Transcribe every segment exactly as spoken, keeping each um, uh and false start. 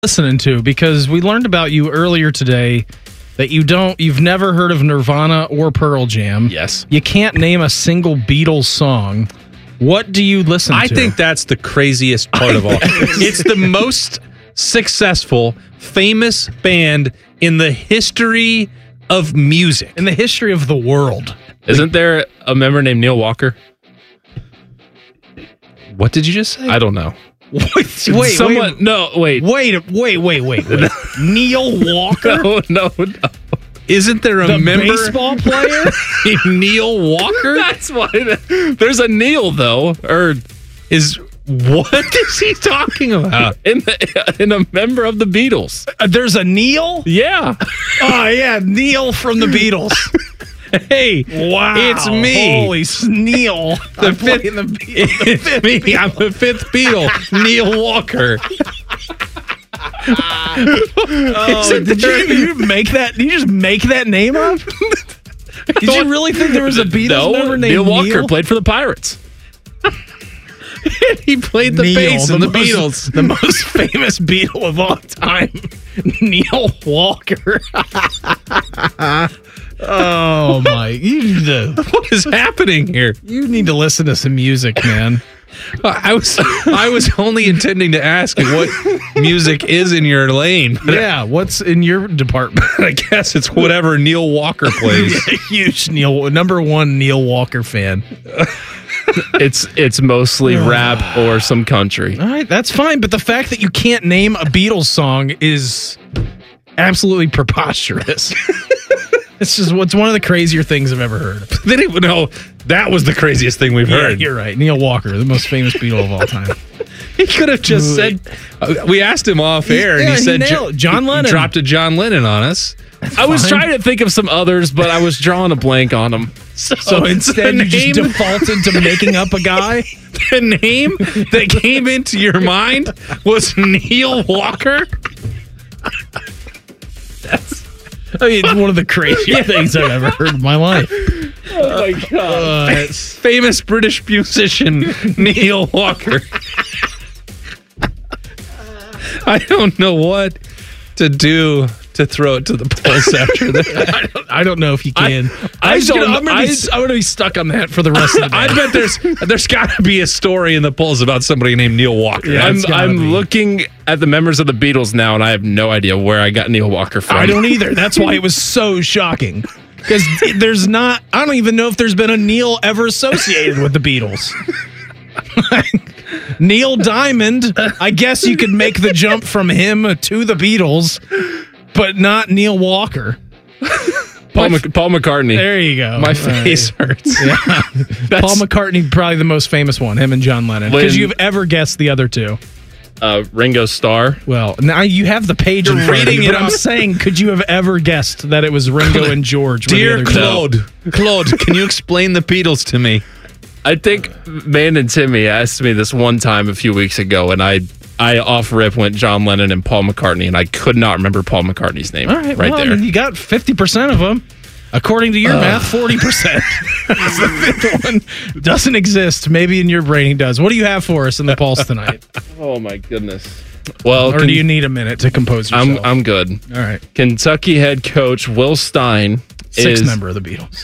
listening to, because we learned about you earlier today that you don't, you've never heard of Nirvana or Pearl Jam. Yes. You can't name a single Beatles song. What do you listen I to? I think that's the craziest part of all. It's the most successful, famous band in the history of music. In the history of the world. Isn't there a member named Neil Walker? What did you just say? I don't know. Wait, wait, Someone, wait, no, wait. wait, wait, wait, wait, wait. Neil Walker? No, no, no. Isn't there a the member baseball player? Neil Walker? That's why. The, there's a Neil though, or Is what is he talking about? in the, in a member of the Beatles. Uh, there's a Neil? Yeah. Oh, yeah, Neil from the Beatles. Hey, Wow. it's me. Holy s- Neil. The I'm fifth- playing the Beatles. It's me. I'm the fifth Beatle, Neil Walker. Oh, did you, you make that? Did you just make that name up? Did you really think there was a Beatles no, member named Neil Walker Neil? played for the Pirates. He played the Neil, bass in the, most, Beatles. the most famous Beatle of all time, Neil Walker. Oh my! You need to What is happening here? you need to listen to some music, man. I was I was only intending to ask you what music is in your lane. But Yeah, what's in your department? I guess it's whatever Neil Walker plays. Huge Neil, number one Neil Walker fan. It's it's mostly rap or some country. All right, that's fine. But the fact that you can't name a Beatles song is absolutely preposterous. It's just what's one of the crazier things I've ever heard. They didn't even know that was the craziest thing we've Yeah, heard. you're right. Neil Walker, the most famous Beatle of all time. He could have just said. Uh, we asked him off air, and yeah, he he said nailed it. John he Lennon. dropped a John Lennon on us. I was fine. trying to think of some others, but I was drawing a blank on them. So, So instead, the you just name, defaulted to making up a guy. the name that came into your mind was Neil Walker. I mean, it's one of the craziest things I've ever heard in my life. Oh my god! Uh, it's, Famous British musician Neil Walker. I don't know what to do to throw it to the polls after that. I, don't, I don't know if you can. I I, am don't- gonna, I- be, I'm gonna be stuck on that for the rest of the day. I bet there's there's got to be a story in the polls about somebody named Neil Walker. Yeah, I'm it's gotta I'm be. looking at the members of the Beatles now, and I have no idea where I got Neil Walker from. I don't either. That's why it was so shocking. Because there's not, I don't even know if there's been a Neil ever associated with the Beatles. Neil Diamond, I guess you could make the jump from him to the Beatles, but not Neil Walker. Paul, Mc, Paul McCartney. There you go. My All face hurts. Yeah. That's- Paul McCartney, probably the most famous one, him and John Lennon. Because When- you've ever guessed the other two. Uh, Ringo Starr. Well, now you have the page in You're front of reading you, it but I'm off. saying, could you have ever guessed that it was Ringo and George? were the Dear other two? Claude, Claude, can you explain the Beatles to me? I think Man and Timmy asked me this one time a few weeks ago, and I I off rip went John Lennon and Paul McCartney, and I could not remember Paul McCartney's name All right, right well, I there. mean, you got fifty percent of them. According to your math, forty percent. The fifth one doesn't exist. Maybe in your brain he does. What do you have for us in the pulse tonight? Oh my goodness. Well, Or can- do you need a minute to compose I'm yourself? I'm good. All right. Kentucky head coach Will Stein Sixth is member of the Beatles.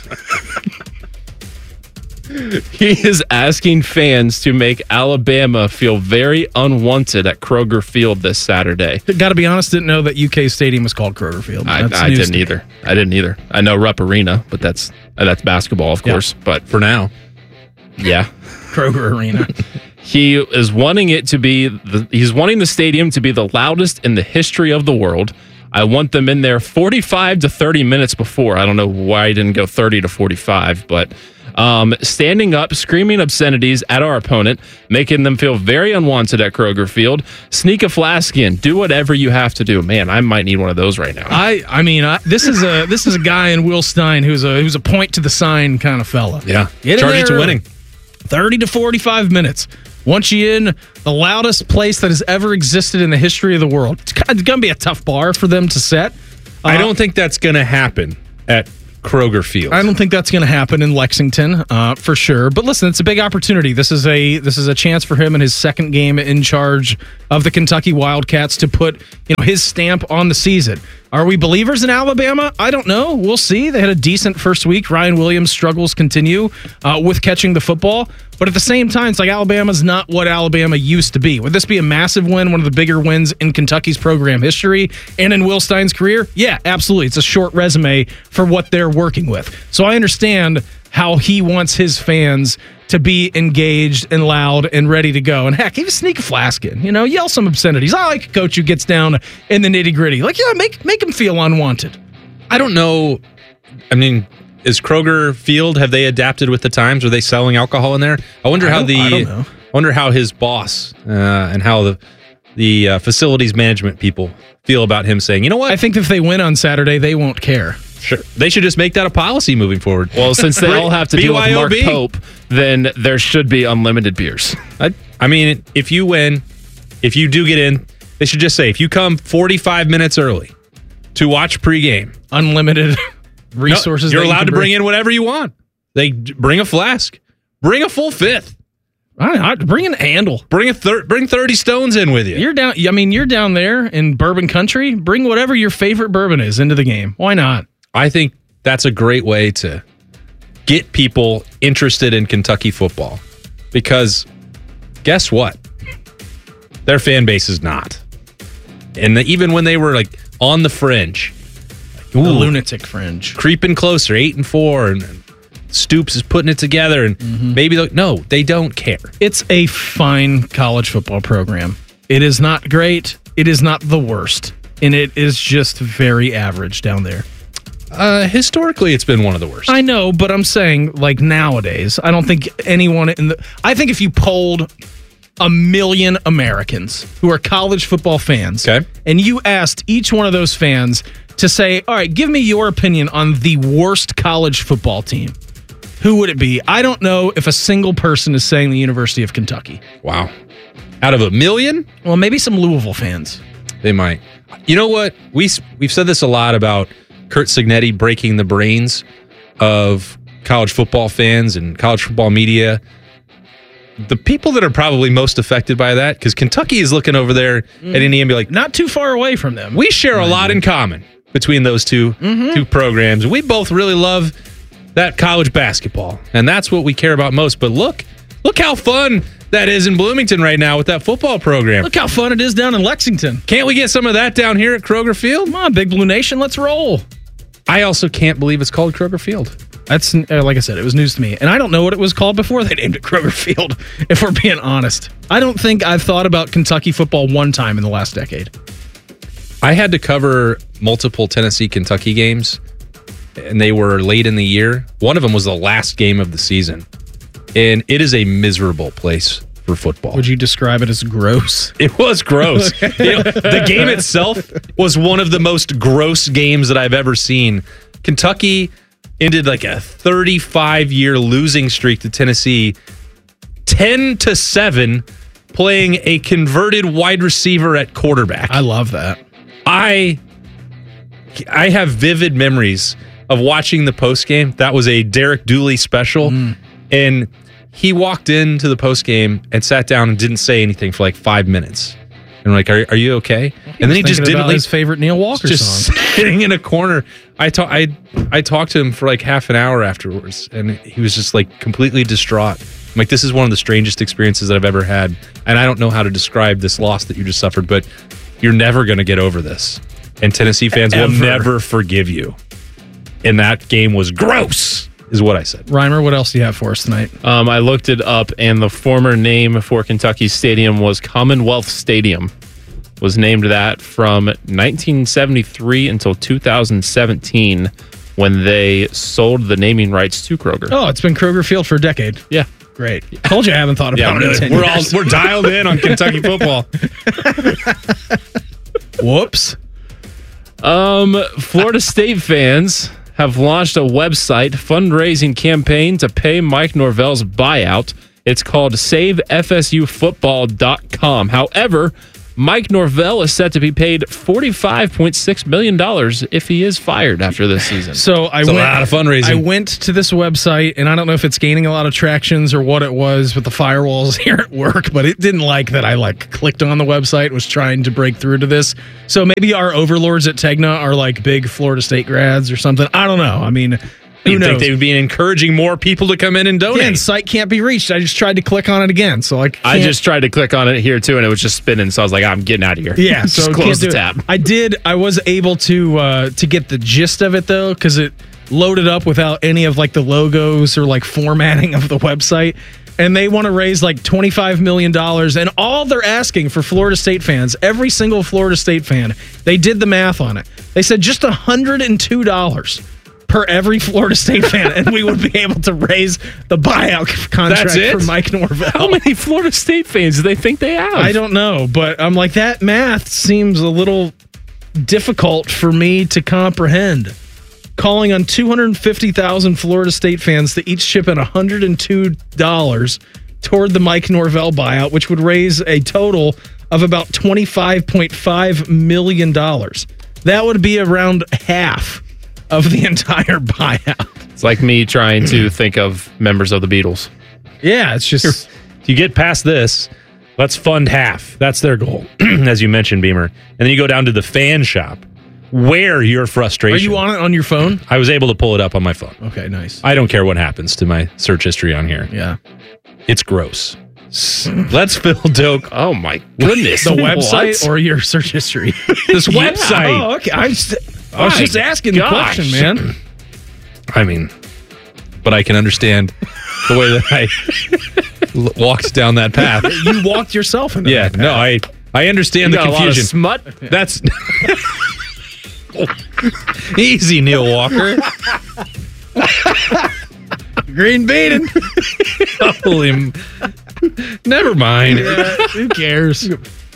he is asking fans to make Alabama feel very unwanted at Kroger Field this Saturday. Got to be honest, didn't know that U K Stadium was called Kroger Field. I, That's I news didn't to me. either. I didn't either. I know Rupp Arena, but that's uh, that's basketball, of Yeah. course. But For now. yeah, Kroger Arena. he is wanting it to be. The, he's wanting the stadium to be the loudest in the history of the world. I want them in there forty-five to thirty minutes before. I don't know why I didn't go thirty to forty-five, but um, standing up, screaming obscenities at our opponent, making them feel very unwanted at Kroger Field. Sneak a flask in. Do whatever you have to do. Man, I might need one of those right now. I I mean, I, this is a this is a guy in Will Stein who's a who's a point to the sign kind of fella. Yeah. Get in Charge it to there. winning. thirty to forty-five minutes. Once you in the loudest place that has ever existed in the history of the world. It's going to be a tough bar for them to set. I Uh, don't think that's going to happen at Kroger Field. I don't think that's going to happen in Lexington, uh, for sure. But listen, it's a big opportunity. This is a this is a chance for him in his second game in charge of the Kentucky Wildcats to put you know, his stamp on the season. Are we believers in Alabama? I don't know. We'll see. They had a decent first week. Ryan Williams' struggles continue uh, with catching the football. But at the same time, it's like Alabama's not what Alabama used to be. Would this be a massive win, one of the bigger wins in Kentucky's program history and in Will Stein's career? Yeah, absolutely. It's a short resume for what they're working with. So I understand how he wants his fans to be engaged and loud and ready to go. And heck, even sneak a flask in, you know, yell some obscenities. I like a coach who gets down in the nitty gritty. Like, yeah, make make him feel unwanted. I don't know. I mean, is Kroger Field, have they adapted with the times? Are they selling alcohol in there? I wonder I how don't- the I don't know. I wonder how his boss uh, and how the the uh, facilities management people feel about him saying, you know what? I think if they win on Saturday, they won't care. Sure. They should just make that a policy moving forward. Well, since they all have to deal with Mark B Y O B. Pope, then there should be unlimited beers. I, I mean, if you win, if you do get in, they should just say, if you come forty-five minutes early to watch pregame, Unlimited resources. you're that you allowed can to bring in whatever you want. They bring a flask, bring a full fifth, I don't know, bring an handle. bring a thir- bring thirty stones in with you. You're down. I mean, you're down there in bourbon country. Bring whatever your favorite bourbon is into the game. Why not? I think that's a great way to get people interested in Kentucky football, because guess what? Their fan base is not. And the, even when they were like on the fringe, The ooh, lunatic fringe. creeping closer, eight and four, and, and Stoops is putting it together, and Mm-hmm. maybe they'll- no, they don't care. It's a fine college football program. It is not great. It is not the worst. And it is just very average down there. Uh, historically, it's been one of the worst. I know, but I'm saying, like, nowadays, I don't think anyone in the. I think if you polled a million Americans who are college football fans, Okay. and you asked each one of those fans to say, all right, give me your opinion on the worst college football team, who would it be? I don't know if a single person is saying the University of Kentucky. Wow. Out of a million? Well, maybe some Louisville fans. They might. You know what? We we've said this a lot about Kurt Signetti breaking the brains of college football fans and college football media. The people that are probably most affected by that, because Kentucky is looking over there Mm. at Indiana and be like, Not too far away from them. we share a lot in common between those two Mm-hmm. two programs. We both really love that college basketball, and that's what we care about most. But look, look how fun that is in Bloomington right now with that football program. Look how fun it is down in Lexington. Can't we get some of that down here at Kroger Field? Come on, Big Blue Nation, let's roll. I also can't believe it's called Kroger Field. That's uh, like I said, it was news to me, and I don't know what it was called before they named it Kroger Field. If we're being honest, I don't think I've thought about Kentucky football one time in the last decade. I had to cover multiple Tennessee Kentucky games, and they were late in the year. One of them was the last game of the season, and it is a miserable place for football. Would you describe it as gross? It was gross. You know, the game itself was one of the most gross games that I've ever seen. Kentucky ended like a thirty-five year losing streak to Tennessee, ten to seven, playing a converted wide receiver at quarterback. I love that. I I have vivid memories of watching the post game. That was a Derek Dooley special, and he walked into the post game and sat down and didn't say anything for like five minutes. And we're like, "Are, are you okay?" And then he just Thinking didn't about leave. his favorite Neil Walker Just song. sitting in a corner. I talk, I I talked to him for like half an hour afterwards, and he was just like completely distraught. I'm like, this is one of the strangest experiences that I've ever had, and I don't know how to describe this loss that you just suffered, but you're never going to get over this, and Tennessee fans will Ever. never forgive you. And that game was gross, is what I said. Reimer, what else do you have for us tonight? Um, I looked it up, and the former name for Kentucky Stadium was Commonwealth Stadium. Was named that from nineteen seventy-three until two thousand seventeen, when they sold the naming rights to Kroger. Oh, it's been Kroger Field for a decade. Yeah. Great. Told you I haven't thought about it in ten we're all years. we're dialed in on Kentucky football. Whoops. Um, Florida State fans have launched a website fundraising campaign to pay Mike Norvell's buyout. It's called save f s u football dot com. However, Mike Norvell is set to be paid forty-five point six million dollars if he is fired after this season. So I It's a went, lot of fundraising. I went to this website, and I don't know if it's gaining a lot of tractions or what it was with the firewalls here at work, but it didn't like that I like clicked on the website, was trying to break through to this. So maybe our overlords at Tegna are like big Florida State grads or something. I don't know. I mean, who You'd knows? think they would be encouraging more people to come in and donate. Again, site can't be reached. I just tried to click on it again. So like, I just tried to click on it here too, and it was just spinning. So I was like, I'm getting out of here. Yeah, just so close can't the do it. tab. I did. I was able to uh, to get the gist of it though, because it loaded up without any of like the logos or like formatting of the website. And they want to raise like twenty-five million dollars, and all they're asking for Florida State fans, every single Florida State fan, they did the math on it. They said just one hundred two dollars per every Florida State fan, and we would be able to raise the buyout contract That's it? for Mike Norvell. How many Florida State fans do they think they have? I don't know, but I'm like, that math seems a little difficult for me to comprehend. Calling on two hundred fifty thousand Florida State fans to each chip in one hundred two dollars toward the Mike Norvell buyout, which would raise a total of about twenty-five point five million dollars. That would be around half of the entire buyout. It's like me trying to think of members of the Beatles. Yeah, it's just... If you get past this, let's fund half. That's their goal, as you mentioned, Beamer. And then you go down to the fan shop, where your frustration. Are you on it on your phone? I was able to pull it up on my phone. Okay, nice. I don't care what happens to my search history on here. Yeah. It's gross. Let's Phil Doak. Oh my goodness! The website What? or your search history? This website. Oh, okay. I, just, I was My just asking the gosh. question, man. I mean, but I can understand the way that I l- walked down that path. You walked yourself into Yeah, that no, I I understand You the got a lot of confusion. smut. That's easy, Neil Walker. Green beating. Holy, m- never mind. Who cares?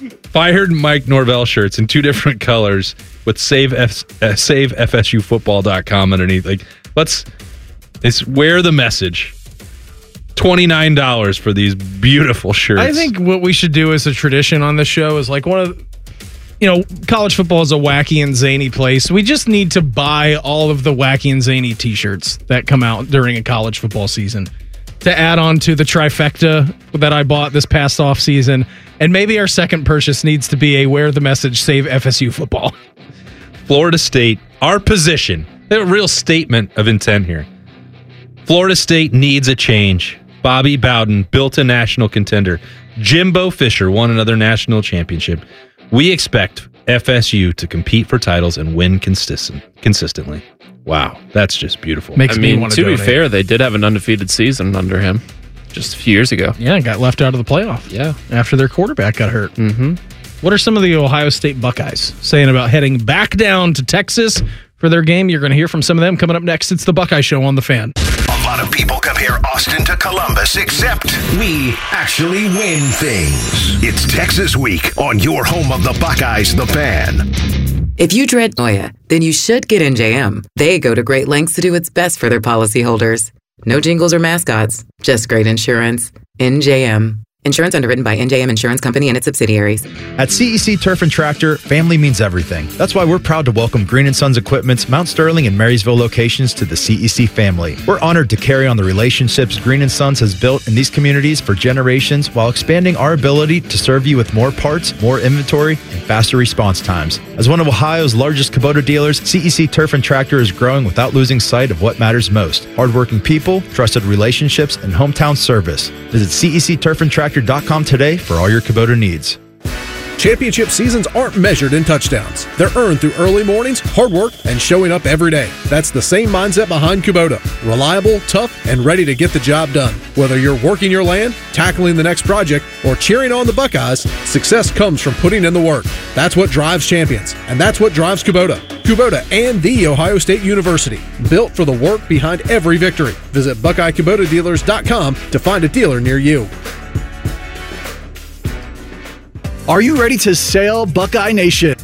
Fired Mike Norvell shirts in two different colors with save F, uh, save F S U football dot com underneath. Like, let's it's wear the message. twenty-nine dollars for these beautiful shirts. I think what we should do as a tradition on this show is like one of the, you know, college football is a wacky and zany place. We just need to buy all of the wacky and zany t-shirts that come out during a college football season to add on to the trifecta that I bought this past off season. And maybe our second purchase needs to be a wear the message, save F S U football. Florida State, our position, a real statement of intent here. Florida State needs a change. Bobby Bowden built a national contender. Jimbo Fisher won another national championship. We expect F S U to compete for titles and win consistent, consistently. Wow, that's just beautiful. Makes I me mean, want to be donate. fair, they did have an undefeated season under him just a few years ago. Yeah, got left out of the playoff. Yeah. After their quarterback got hurt. Mm-hmm. What are some of the Ohio State Buckeyes saying about heading back down to Texas for their game? You're going to hear from some of them coming up next. It's the Buckeye Show on The Fan. A lot of people compare Austin to Columbus, except we actually win things. It's Texas Week on your home of the Buckeyes, The Fan. If you dread Noia, then you should get N J M. They go to great lengths to do its best for their policyholders. No jingles or mascots, just great insurance. N J M. Insurance underwritten by N J M Insurance Company and its subsidiaries. At C E C Turf and Tractor, family means everything. That's why we're proud to welcome Green and Sons Equipment's Mount Sterling and Marysville locations to the C E C family. We're honored to carry on the relationships Green and Sons has built in these communities for generations while expanding our ability to serve you with more parts, more inventory, and faster response times. As one of Ohio's largest Kubota dealers, C E C Turf and Tractor is growing without losing sight of what matters most: hardworking people, trusted relationships, and hometown service. Visit C E C Turf and Tractor dot com today for all your Kubota needs. Championship seasons aren't measured in touchdowns. They're earned through early mornings, hard work, and showing up every day. That's the same mindset behind Kubota. Reliable, tough, and ready to get the job done. Whether you're working your land, tackling the next project, or cheering on the Buckeyes, success comes from putting in the work. That's what drives champions, and that's what drives Kubota. Kubota and The Ohio State University, built for the work behind every victory. Visit Buckeye Kubota Dealers dot com to find a dealer near you. Are you ready to sail, Buckeye Nation?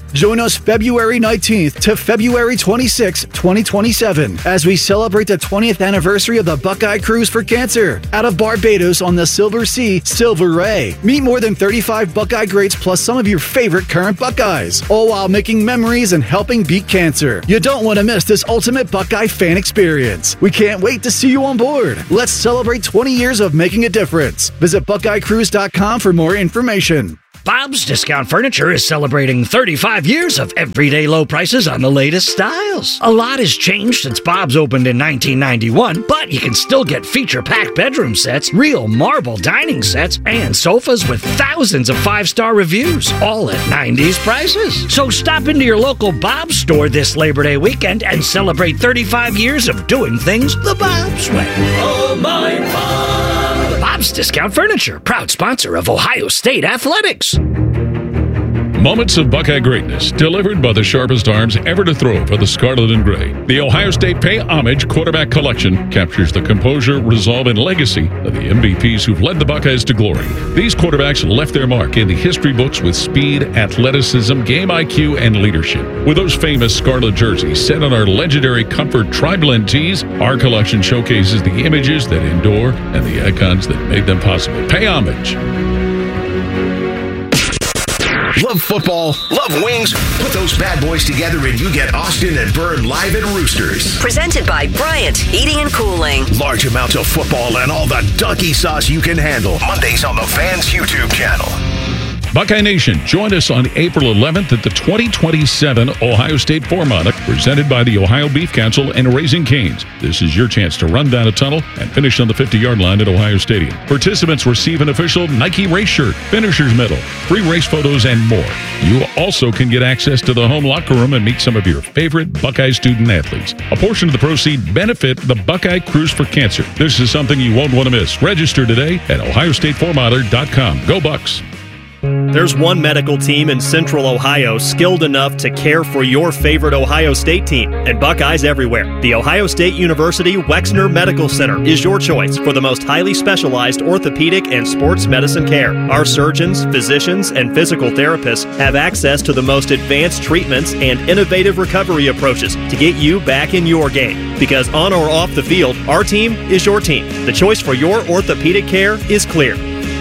Join us February nineteenth to February twenty-sixth, twenty twenty-seven, as we celebrate the twentieth anniversary of the Buckeye Cruise for Cancer out of Barbados on the Silver Sea Silver Ray. Meet more than thirty-five Buckeye greats plus some of your favorite current Buckeyes, all while making memories and helping beat cancer. You don't want to miss this ultimate Buckeye fan experience. We can't wait to see you on board. Let's celebrate twenty years of making a difference. Visit buckeye cruise dot com for more information. Bob's Discount Furniture is celebrating thirty-five years of everyday low prices on the latest styles. A lot has changed since Bob's opened in nineteen ninety-one, but you can still get feature-packed bedroom sets, real marble dining sets, and sofas with thousands of five-star reviews, all at nineties prices. So stop into your local Bob's store this Labor Day weekend and celebrate thirty-five years of doing things the Bob's way. Oh, my Bob! Bob's Discount Furniture, proud sponsor of Ohio State Athletics. Moments of Buckeye greatness delivered by the sharpest arms ever to throw for the Scarlet and Gray. The Ohio State Pay Homage Quarterback Collection captures the composure, resolve, and legacy of the M V Ps who've led the Buckeyes to glory. These quarterbacks left their mark in the history books with speed, athleticism, game I Q, and leadership. With those famous Scarlet jerseys set on our legendary Comfort Tri-Blend tees, our collection showcases the images that endure and the icons that made them possible. Pay homage. Love football? Love wings? Put those bad boys together and you get Austin and Byrne live at Roosters. Presented by Bryant Heating and Cooling. Large amounts of football and all the donkey sauce you can handle. Mondays on the Fans YouTube channel. Buckeye Nation, join us on April eleventh at the twenty twenty-seven Ohio State Four-Mile, presented by the Ohio Beef Council and Raising Cane's. This is your chance to run down a tunnel and finish on the fifty-yard line at Ohio Stadium. Participants receive an official Nike race shirt, finisher's medal, free race photos, and more. You also can get access to the home locker room and meet some of your favorite Buckeye student athletes. A portion of the proceeds benefit the Buckeye Cruise for Cancer. This is something you won't want to miss. Register today at ohio state four miler dot com. Go Bucks! There's one medical team in Central Ohio skilled enough to care for your favorite Ohio State team, and Buckeyes everywhere. The Ohio State University Wexner Medical Center is your choice for the most highly specialized orthopedic and sports medicine care. Our surgeons, physicians, and physical therapists have access to the most advanced treatments and innovative recovery approaches to get you back in your game. Because on or off the field, our team is your team. The choice for your orthopedic care is clear.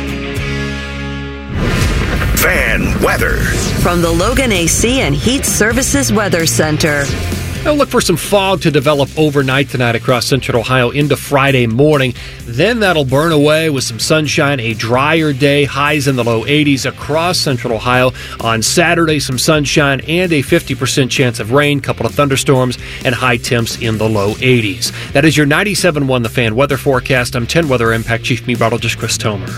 Fan weather from the Logan A C and Heat Services Weather Center. I'll look for some fog to develop overnight tonight across central Ohio into Friday morning. Then that'll burn away with some sunshine, a drier day, highs in the low eighties across central Ohio. On Saturday, some sunshine and a fifty percent chance of rain, couple of thunderstorms, and high temps in the low eighties. That is your ninety-seven point one The Fan weather forecast. I'm ten Weather Impact Chief Meteorologist Chris Tomer.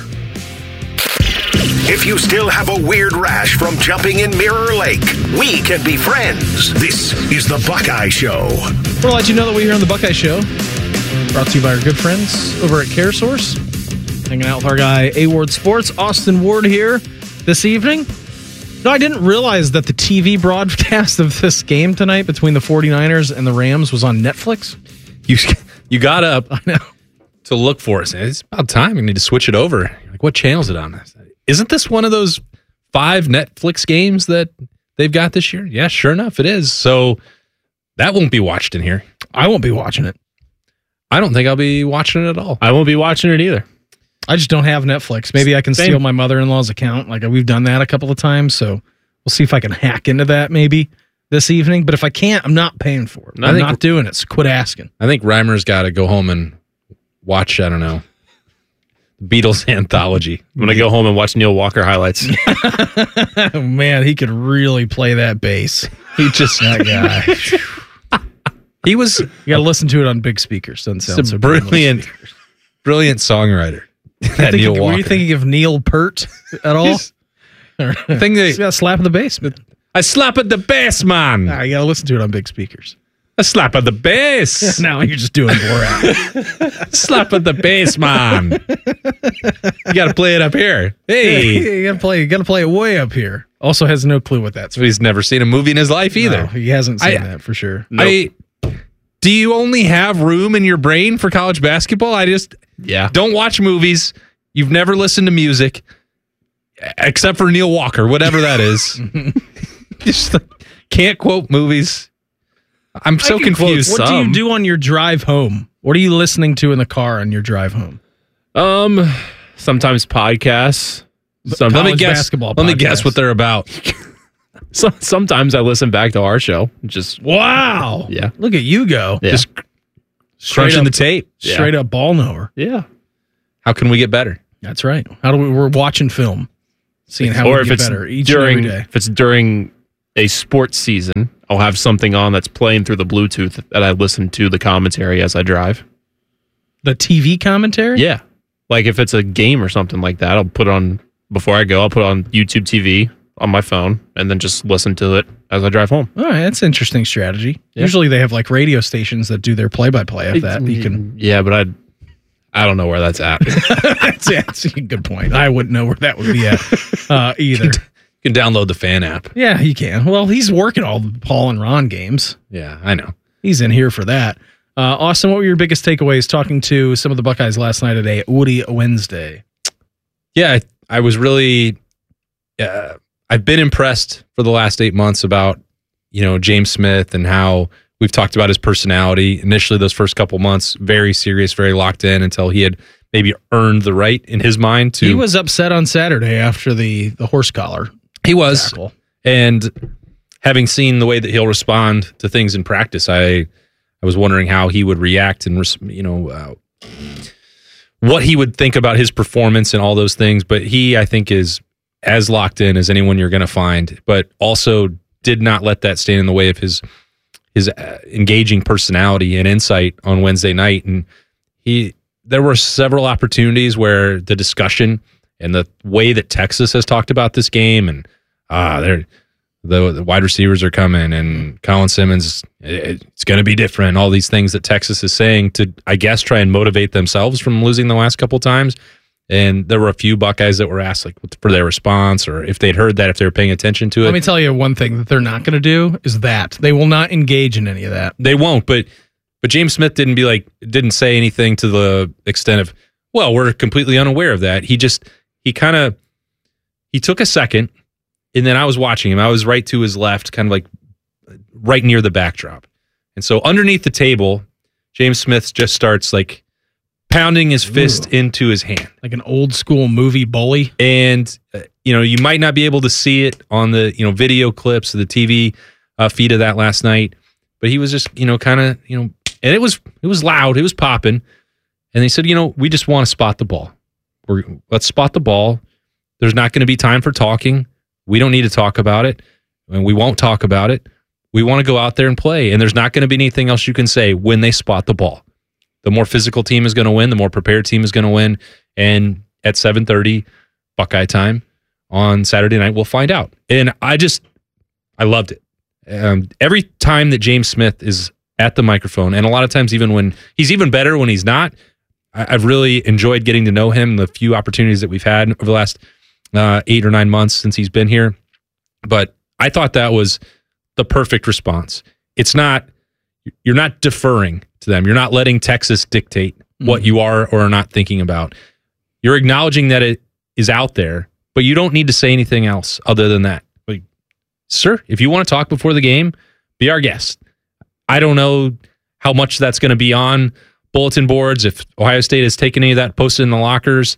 If you still have a weird rash from jumping in Mirror Lake, we can be friends. This is the Buckeye Show. I want to let you know that we're here on the Buckeye Show, brought to you by our good friends over at CareSource. Hanging out with our guy, A Ward Sports, Austin Ward here this evening. No, I didn't realize that the T V broadcast of this game tonight between the 49ers and the Rams was on Netflix. You you got up I know. to look for us. It's about time. We need to switch it over. Like, what channel is it on? Isn't this one of those five Netflix games that they've got this year? Yeah, sure enough, it is. So that won't be watched in here. I won't be watching it. I don't think I'll be watching it at all. I won't be watching it either. I just don't have Netflix. Maybe I can Same. steal my mother-in-law's account. Like we've done that a couple of times, so we'll see if I can hack into that maybe this evening. But if I can't, I'm not paying for it. I I'm think- not doing it, so quit asking. I think Reimer's got to go home and watch, I don't know, Beatles anthology. I'm going to go home and watch Neil Walker highlights. Oh, man, he could really play that bass. He just, That guy. he was You got to listen to it on big speakers. Doesn't sound a so good on little brilliant, speakers. brilliant songwriter. That Thinking- Neil Were Walker. you thinking of Neil Peart at all? He's- I think they, He's got a slap of the bass, but I slap at the bass, man. nah, you got to listen to it on big speakers. I slap at the bass. Now you're just doing Borat. Slap at the bass, man. You got to play it up here. Hey. you got to play. You got to play it way up here. Also has no clue what that's. So he's never seen a movie in his life either. No, he hasn't seen I- that for sure. I, do you only have room in your brain for college basketball? I just Yeah. don't watch movies. You've never listened to music, except for Neil Walker, whatever that is. Just like, can't quote movies. I'm so I can quote- confused. What do Some. you do on your drive home? What are you listening to in the car on your drive home? Um, sometimes podcasts. Sometimes Let me College guess. basketball Let me podcast. guess what they're about. So, sometimes I listen back to our show. Just Wow. yeah, Look at you go. yeah, Just Straight crunching up, the tape. straight up ball knower. yeah. How can we get better? That's right. How do we? We're watching film, seeing how or we if get it's better each during and every day. if it's during a sports season, I'll have something on that's playing through the Bluetooth that I listen to the commentary as I drive. The T V commentary. Yeah, like if it's a game or something like that, I'll put on before I go. I'll put on YouTube T V on my phone and then just listen to it as I drive home. All right, that's an interesting strategy. Yeah. Usually they have like radio stations that do their play-by-play of that. You can. Yeah, but I I don't know where that's at. that's, yeah, that's a good point. I wouldn't know where that would be at uh, either. You can download the fan app. Yeah, he can. Well, he's working all the Paul and Ron games. Yeah, I know. He's in here for that. Uh, Austin, what were your biggest takeaways talking to some of the Buckeyes last night at a Woody Wednesday? Yeah, I, I was really. Uh, I've been impressed for the last eight months about, you know, James Smith and how we've talked about his personality. Initially, those first couple months, very serious, very locked in until he had maybe earned the right in his mind to. He was upset on Saturday after the the horse collar. He was, tackle. And having seen the way that he'll respond to things in practice, I I was wondering how he would react and res- you know uh, what he would think about his performance and all those things. But he, I think, is as locked in as anyone you're going to find, but also did not let that stand in the way of his his uh, engaging personality and insight on Wednesday night. And he, there were several opportunities where the discussion and the way that Texas has talked about this game, and ah, they're the, the wide receivers are coming, and Colin Simmons, it, it's going to be different. All these things that Texas is saying to, I guess, try and motivate themselves from losing the last couple times. And there were a few Buckeyes that were asked like for their response, or if they'd heard that, if they were paying attention to it. Let me tell you one thing that they're not going to do is that they will not engage in any of that. They won't, but but James Smith didn't be like didn't say anything to the extent of, well, we're completely unaware of that. He just he kind of he took a second, and then I was watching him. I was right to his left, kind of like right near the backdrop, and so underneath the table, James Smith just starts like pounding his fist Ooh. into his hand. Like an old school movie bully. And, uh, you know, you might not be able to see it on the, you know, video clips of the T V uh, feed of that last night, but he was just, you know, kind of, you know, and it was, it was loud. It was popping. And they said, you know, we just want to spot the ball. We're, let's spot the ball. There's not going to be time for talking. We don't need to talk about it. And we won't talk about it. We want to go out there and play. And there's not going to be anything else you can say when they spot the ball. The more physical team is going to win. The more prepared team is going to win. And at seven thirty Buckeye time on Saturday night, we'll find out. And I just, I loved it. Um, every time that James Smith is at the microphone, and a lot of times even when he's even better when he's not, I, I've really enjoyed getting to know him, the few opportunities that we've had over the last uh, eight or nine months since he's been here. But I thought that was the perfect response. It's not, you're not deferring to them. You're not letting Texas dictate what you are or are not thinking about. You're acknowledging that it is out there, but you don't need to say anything else other than that. Like, sir, if you want to talk before the game, be our guest. I don't know how much that's going to be on bulletin boards. If Ohio State has taken any of that, posted in the lockers,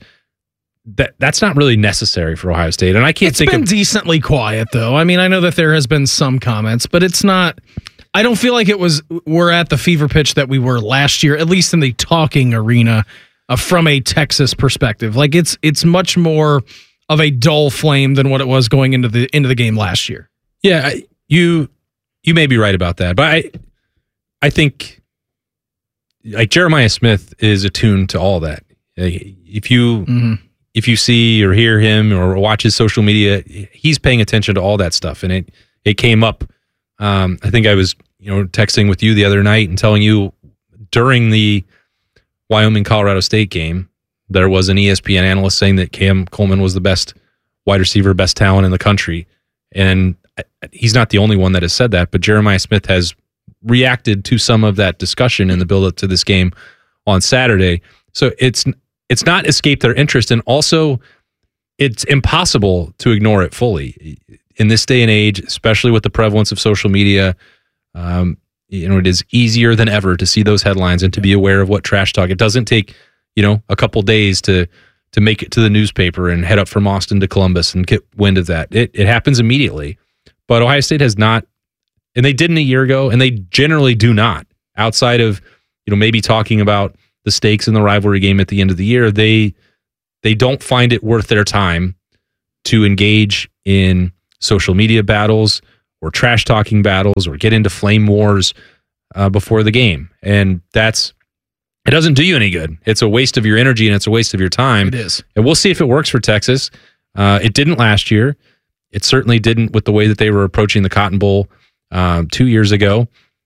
that that's not really necessary for Ohio State. And I can't it's think been of decently quiet, though. I mean, I know that there has been some comments, but it's not. I don't feel like it was. We're at the fever pitch that we were last year, at least in the talking arena, uh, from a Texas perspective. Like it's it's much more of a dull flame than what it was going into the into the game last year. Yeah, you you may be right about that, but I I think like Jeremiah Smith is attuned to all that. If you mm-hmm. if you see or hear him or watch his social media, he's paying attention to all that stuff, and it it came up. Um, I think I was, you know, texting with you the other night and telling you during the Wyoming-Colorado State game, there was an E S P N analyst saying that Cam Coleman was the best wide receiver, best talent in the country. And he's not the only one that has said that, but Jeremiah Smith has reacted to some of that discussion in the build-up to this game on Saturday. So it's it's not escaped their interest, and also it's impossible to ignore it fully. in this day and age, especially with the prevalence of social media, um, you know, it is easier than ever to see those headlines and to be aware of what trash talk. It doesn't take, you know, a couple days to to make it to the newspaper and head up from Austin to Columbus and get wind of that. It it happens immediately. But Ohio State has not, and they didn't a year ago, and they generally do not. Outside of, you know, maybe talking about the stakes in the rivalry game at the end of the year, they they don't find it worth their time to engage in social media battles or trash talking battles or get into flame wars uh, before the game. And that's, it doesn't do you any good. It's a waste of your energy and it's a waste of your time. It is. And we'll see if it works for Texas. Uh, it didn't last year. It certainly didn't with the way that they were approaching the Cotton Bowl um, two years ago.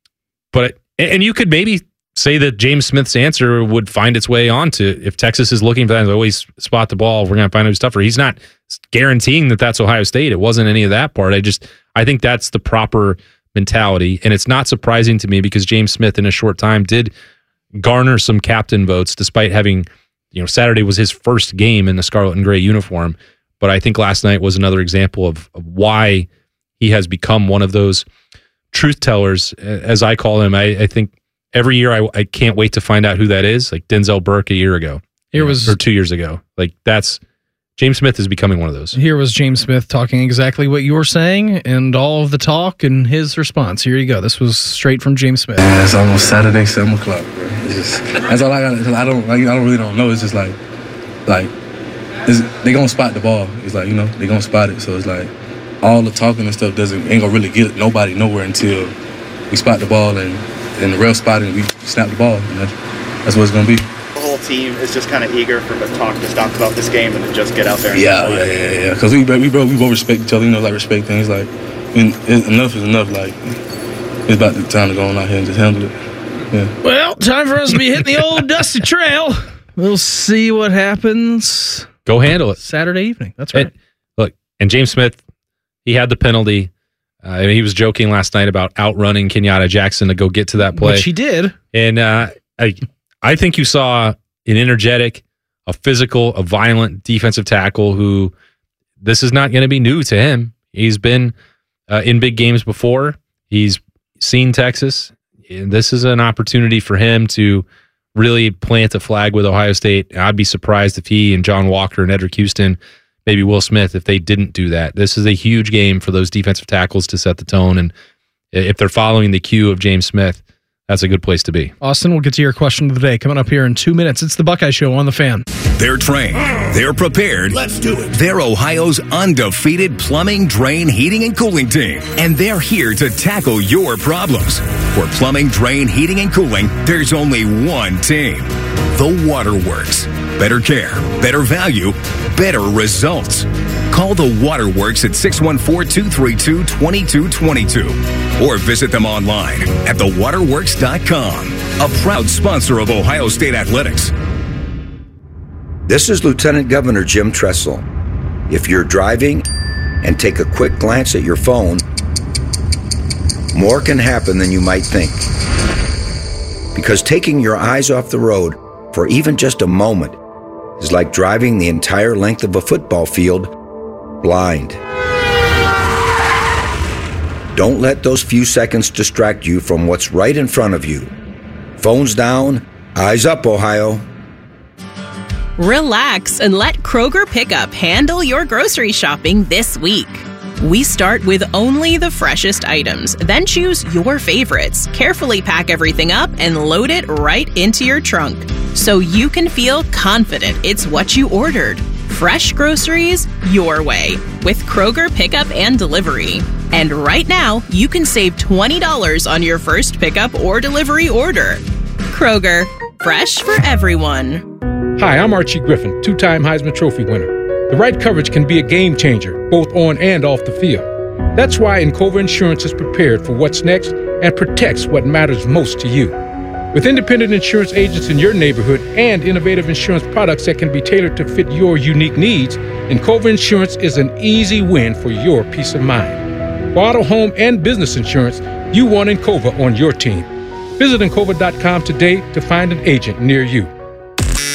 But, and you could maybe say that James Smith's answer would find its way onto, if Texas is looking for that, always spot the ball, we're going to find out stuff. Or he's not guaranteeing that that's Ohio State. It wasn't any of that part. I just, I think that's the proper mentality. And it's not surprising to me because James Smith in a short time did garner some captain votes despite having, you know, Saturday was his first game in the scarlet and gray uniform. But I think last night was another example of, of why he has become one of those truth tellers, as I call him. I, I think every year I, I can't wait to find out who that is, like Denzel Burke a year ago. Here was or two years ago. Like that's James Smith is becoming one of those. Here was James Smith talking exactly what you were saying and all of the talk and his response. Here you go. This was straight from James Smith. Man, it's almost Saturday, seven o'clock, bro. It's just, that's all I got. I don't like, I don't really don't know. It's just like, like, it's, they gonna spot the ball. It's like, you know, they gonna spot it. So it's like, all the talking and stuff doesn't, ain't gonna really get nobody nowhere until we spot the ball and, and the real spot and we snap the ball. And that's, that's what it's gonna be. The whole team is just kind of eager for the talk to stop about this game and to just get out there and yeah, yeah, yeah, yeah. Because we, we, bro, we both respect each other, you know, like respect things. Like, when it, enough is enough. Like, it's about the time to go on out here and just handle it. Yeah. Well, time for us to be hitting the old dusty trail. We'll see what happens. Go handle it. Saturday evening. That's right. And, look, and James Smith, he had the penalty. Uh, he was joking last night about outrunning Kenyatta Jackson to go get to that play. Which he did. And uh, I, I think you saw an energetic, a physical, a violent defensive tackle who this is not going to be new to him. He's been uh, in big games before. He's seen Texas. And this is an opportunity for him to really plant a flag with Ohio State. I'd be surprised if he and John Walker and Edric Houston, maybe Will Smith, if they didn't do that. This is a huge game for those defensive tackles to set the tone. And if they're following the cue of James Smith, that's a good place to be. Austin, we'll get to your question of the day coming up here in two minutes. It's the Buckeye Show on The Fan. They're trained. They're prepared. Let's do it. They're Ohio's undefeated plumbing, drain, heating, and cooling team. And they're here to tackle your problems. For plumbing, drain, heating, and cooling, there's only one team. The Waterworks. Better care, better value, better results. Call the Waterworks at six one four, two three two, two two two two or visit them online at the waterworks dot com. A proud sponsor of Ohio State Athletics. This is Lieutenant Governor Jim Tressel. If you're driving and take a quick glance at your phone, more can happen than you might think. Because taking your eyes off the road for even just a moment is like driving the entire length of a football field blind. Don't let those few seconds distract you from what's right in front of you. Phones down, eyes up, Ohio. Relax and let Kroger Pickup handle your grocery shopping this week. We start with only the freshest items, then choose your favorites, carefully pack everything up, and load it right into your trunk so you can feel confident it's what you ordered. Fresh groceries your way with Kroger Pickup and Delivery. And right now, you can save twenty dollars on your first pickup or delivery order. Kroger, fresh for everyone. Hi, I'm Archie Griffin, two-time Heisman Trophy winner. The right coverage can be a game changer, both on and off the field. That's why Encova Insurance is prepared for what's next and protects what matters most to you. With independent insurance agents in your neighborhood and innovative insurance products that can be tailored to fit your unique needs, Encova Insurance is an easy win for your peace of mind. For auto, home, and business insurance, you want Encova on your team. Visit Encova dot com today to find an agent near you.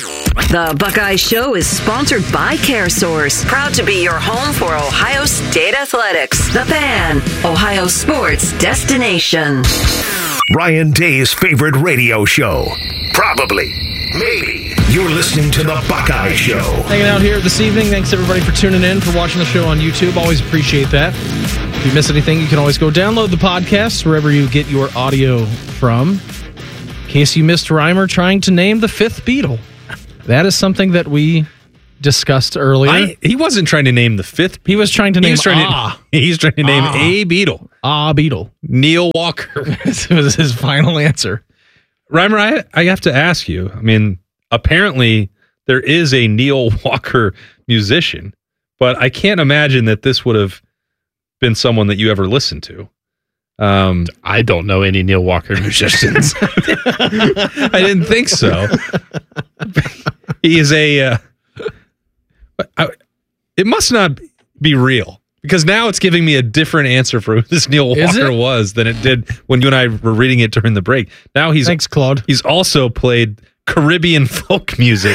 The Buckeye Show is sponsored by CareSource, proud to be your home for Ohio State Athletics. The Fan, Ohio sports destination. Ryan Day's favorite radio show. Probably. Maybe. You're listening to The Buckeye Show. Hanging out here this evening. Thanks, everybody, for tuning in, for watching the show on YouTube. Always appreciate that. If you miss anything, you can always go download the podcast wherever you get your audio from. In case you missed Reimer trying to name the fifth Beatle. That is something that we discussed earlier. I, he wasn't trying to name the fifth. He was trying to name he was trying Ah. To, he's trying to name Ah. a Beatle. Ah, Beatle. Neil Walker. This was his final answer. Reimer, I, I have to ask you. I mean, apparently there is a Neil Walker musician, but I can't imagine that this would have been someone that you ever listened to. Um, I don't know any Neil Walker musicians. I didn't think so. He is a. Uh, I, it must not be real because now it's giving me a different answer for who this Neil Is Walker it? was than it did when you and I were reading it during the break. Now he's Thanks, Claude. He's also played Caribbean folk music,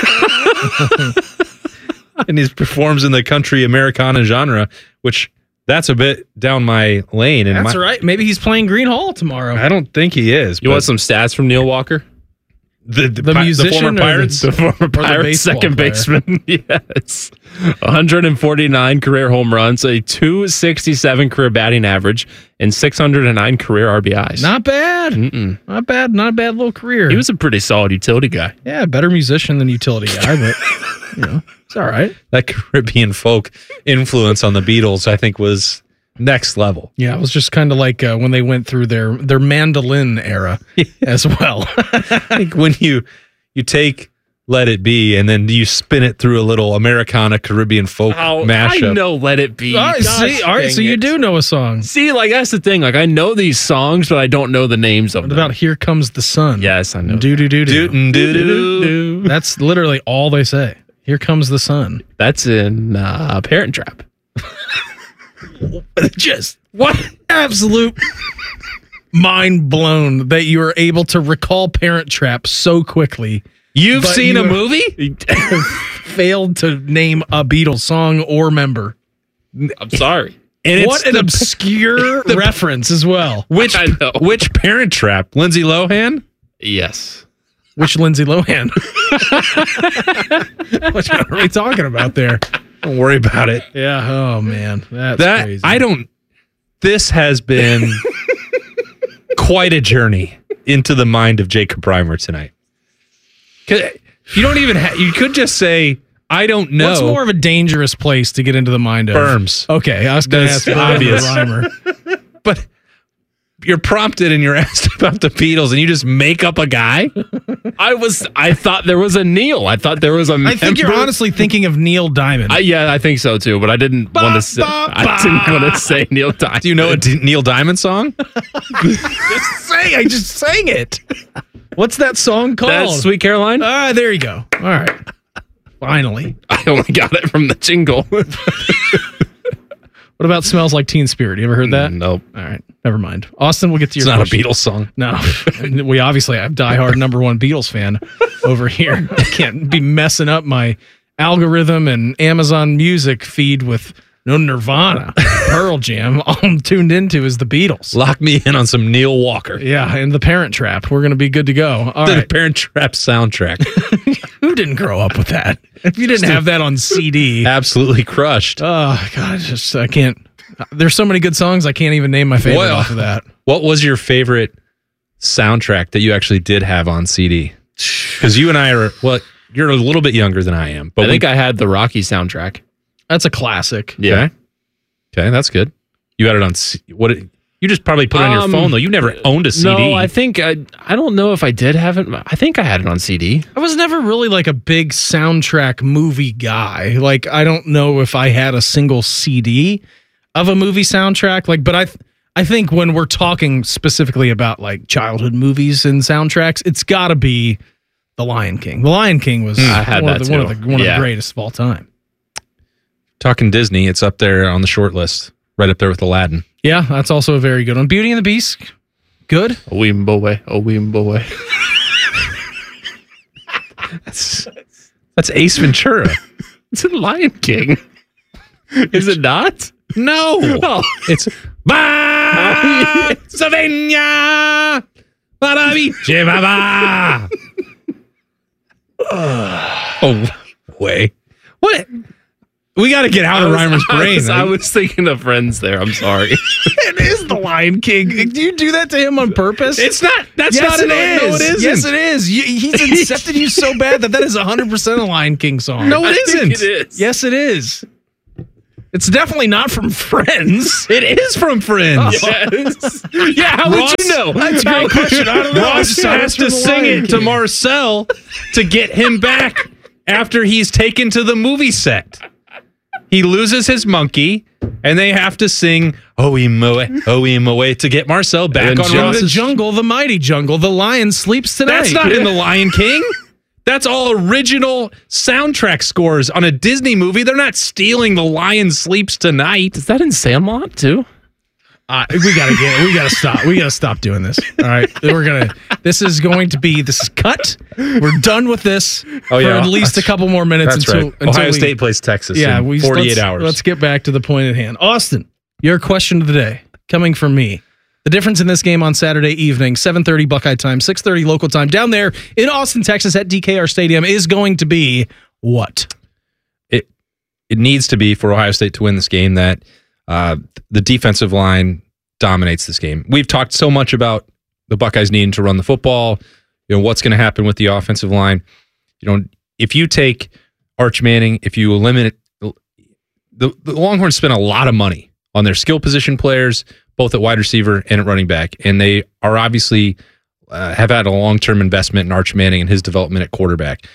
and he performs in the country Americana genre, which. That's a bit down my lane. And That's my, right. Maybe he's playing Green Hall tomorrow. I don't think he is. You want some stats from Neil Walker? The, the, The pi- musician the former or Pirates? the- The former Or the Pirates baseball second player. baseman. Yes. one hundred forty-nine career home runs, a two sixty-seven career batting average, and six hundred nine career R B Is. Not bad. Mm-mm. Not bad. Not a bad little career. He was a pretty solid utility guy. Yeah, better musician than utility guy, but you know, it's all right. That Caribbean folk influence on the Beatles, I think, was next level. Yeah, it was just kind of like uh, when they went through their their mandolin era as well. I think when you you take Let It Be and then you spin it through a little Americana Caribbean folk Oh, mashup. I know Let It Be. All right, Gosh see, all right, dang so you it. do know a song. See, like, that's the thing. Like, I know these songs, but I don't know the names of What them. about Here Comes the Sun? Yes, I know. Do do do do. Doo doo doo. That's literally all they say. Here comes the sun. That's in uh, Parent Trap. Just what absolute mind blown that you are able to recall Parent Trap so quickly. You've But seen you a have- movie? Failed to name a Beatles song or member. I'm sorry. And What it's an the- obscure the- reference as well. Which I know. which Parent Trap? Lindsay Lohan? Yes. Which Lindsay Lohan? What are we talking about there? Don't worry about it. Yeah. Oh man, that's that crazy. I don't. This has been quite a journey into the mind of Jacob Reimer tonight. 'Cause you don't even. Ha- you could just say, "I don't know." What's more of a dangerous place to get into the mind of? Berms. Okay, I was going to That's ask obvious. Reimer. But you're prompted and you're asked about the Beatles, and you just make up a guy. I was. I thought there was a Neil. I thought there was a. I think you're member. honestly thinking of Neil Diamond. I, yeah, I think so too. But I didn't want to. Say, ba, I didn't want to say Neil Diamond. Do you know a D- Neil Diamond song? just say, I just sang it. What's that song called? That's Sweet Caroline. Ah, there you go. All right. Finally. I only got it from the jingle. What about Smells Like Teen Spirit? You ever heard that? Nope. All right. Never mind. Austin, we'll get to It's your not question. a Beatles song. No. And we obviously have diehard number one Beatles fan over here. I can't be messing up my algorithm and Amazon Music feed with no Nirvana, Pearl Jam. All I'm tuned into is the Beatles. Lock me in on some Neil Walker. Yeah, and the Parent Trap. We're going to be good to go. All the right. Parent Trap soundtrack. Who didn't grow up with that? If you didn't have that on C D. Absolutely crushed. Oh, God. Just, I can't. There's so many good songs, I can't even name my favorite Well, off of that. What was your favorite soundtrack that you actually did have on C D? Because you and I are, well, you're a little bit younger than I am. But I think we, I had the Rocky soundtrack. That's a classic. Yeah. Okay. Okay, that's good. You had it on, C- what? It, you just probably put it on your Um, phone, though. You never owned a C D. No, I think I. I don't know if I did have it. I think I had it on C D. I was never really like a big soundtrack movie guy. Like, I don't know if I had a single C D of a movie soundtrack. Like, but I, th- I think when we're talking specifically about like childhood movies and soundtracks, it's got to be The Lion King. The Lion King was I had one, that of the, one of too. the one Yeah. of the greatest of all time. Talking Disney, it's up there on the short list, right up there with Aladdin. Yeah, that's also a very good one. Beauty and the Beast, good. Oh, Wimbo way. Oh, Wimbo way. That's, That's Ace Ventura. It's in Lion King. Is it not? No. Oh. It's Ba Savenya Barabiche Baba. Oh, way. What? We got to get out of Reimer's I brain. was, I was thinking of Friends there. I'm sorry. It is the Lion King. Do you do that to him on purpose? It's not. That's yes, not it an is. No, it isn't. Yes, it is. You, he's accepted you so bad that that is one hundred percent a Lion King song. No, it I isn't. think it is. Yes, it is. It's definitely not from Friends. It is from Friends. Yes. Yeah, how Ross, would you know? That's a great question. I don't know. I Ross just thought it has was to from the sing Lion it to King. Marcel to get him back after he's taken to the movie set. He loses his monkey, and they have to sing "Oe Moe, Oe Moe" to get Marcel back And on in the Ross's. jungle, the mighty jungle, the lion sleeps tonight. That's not in The Lion King. That's all original soundtrack scores on a Disney movie. They're not stealing The Lion Sleeps Tonight. Is that in Sandlot too? Uh, we gotta get. We gotta stop. We gotta stop doing this. All right, we're gonna. This is going to be. This is cut. We're done with this Oh, yeah. for at least a couple more minutes That's until right. until Ohio we, State plays Texas Yeah, in we forty-eight let's, hours. Let's get back to the point at hand. Austin, your question of the day coming from me. The difference in this game on Saturday evening, seven thirty Buckeye time, six thirty local time, down there in Austin, Texas at D K R Stadium is going to be what? It it needs to be for Ohio State to win this game that uh, the defensive line dominates this game. We've talked so much about the Buckeyes needing to run the football. You know what's going to happen with the offensive line. You know, if you take Arch Manning, if you eliminate the, the Longhorns spent a lot of money on their skill position players, both at wide receiver and at running back, and they are obviously uh, have had a long term investment in Arch Manning and his development at quarterback.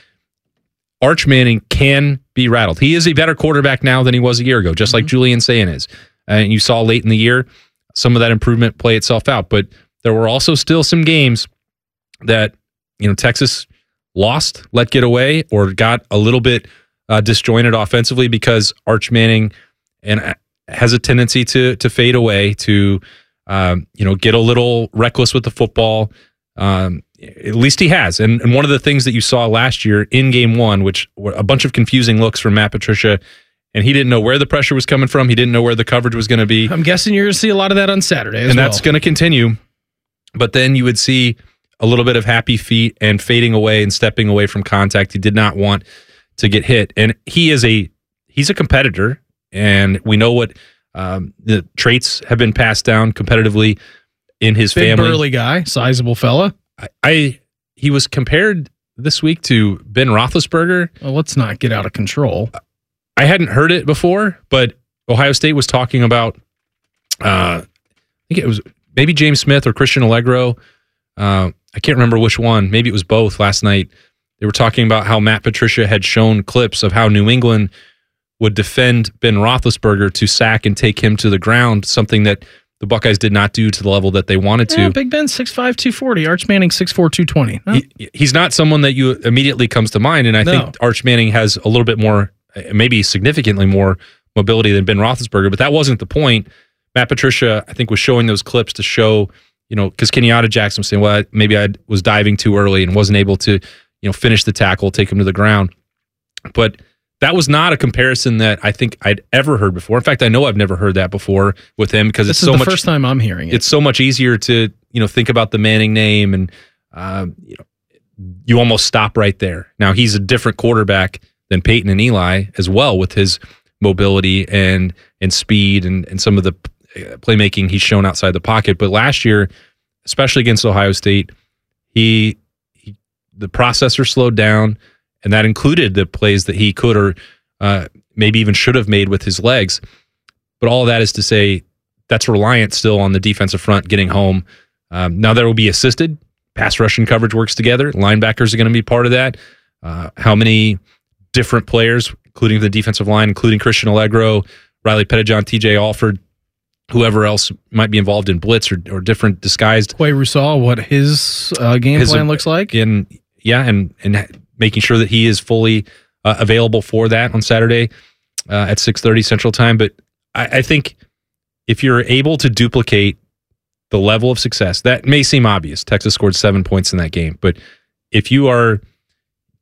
Arch Manning can be rattled. He is a better quarterback now than he was a year ago, just like Julian Sayin is. And you saw late in the year some of that improvement play itself out. But there were also still some games that, you know, Texas lost, let get away, or got a little bit uh, disjointed offensively because Arch Manning and has a tendency to to fade away, to um, you know, get a little reckless with the football. Um, at least he has. And, and one of the things that you saw last year in game one, which were a bunch of confusing looks from Matt Patricia, and he didn't know where the pressure was coming from. He didn't know where the coverage was going to be. I'm guessing you're going to see a lot of that on Saturday as and well. that's going to continue. But then you would see a little bit of happy feet and fading away and stepping away from contact. He did not want to get hit. And he is a he's a competitor, and we know what um, the traits have been passed down competitively in his Big family. burly guy, sizable fella. I, I he was compared this week to Ben Roethlisberger. Well, let's not get out of control. I hadn't heard it before, but Ohio State was talking about, uh, I think it was maybe James Smith or Christian Allegro. Uh, I can't remember which one. Maybe it was both last night. They were talking about how Matt Patricia had shown clips of how New England would defend Ben Roethlisberger to sack and take him to the ground, something that the Buckeyes did not do to the level that they wanted to. Yeah, Big Ben, six five, two forty. Arch Manning, six four, two twenty. Huh? He, he's not someone that you immediately comes to mind, and I No. think Arch Manning has a little bit more, maybe significantly more mobility than Ben Roethlisberger, but that wasn't the point. Matt Patricia, I think, was showing those clips to show, you know, because Kenyatta Jackson was saying, well, maybe I was diving too early and wasn't able to, you know, finish the tackle, take him to the ground. But that was not a comparison that I think I'd ever heard before. In fact, I know I've never heard that before with him because This it's is so the much. first time I'm hearing it. It's so much easier to, you know, think about the Manning name, and um, you know, you almost stop right there. Now he's a different quarterback than Peyton and Eli as well, with his mobility and and speed and and some of the playmaking he's shown outside the pocket. But last year, especially against Ohio State, he, he the processor slowed down, and that included the plays that he could or uh, maybe even should have made with his legs. But all of that is to say that's reliant still on the defensive front getting home. Um, now there will be assisted. Pass rush and coverage works together. Linebackers are going to be part of that. Uh, how many different players, including the defensive line, including Christian Allegro, Riley Pettijohn, T J Alford, whoever else might be involved in blitz or, or different disguised. Quay Rousseau, what his uh, game his, plan looks like. And yeah, and and making sure that he is fully uh, available for that on Saturday uh, at six thirty Central Time. But I, I think if you're able to duplicate the level of success, that may seem obvious. Texas scored seven points in that game, but if you are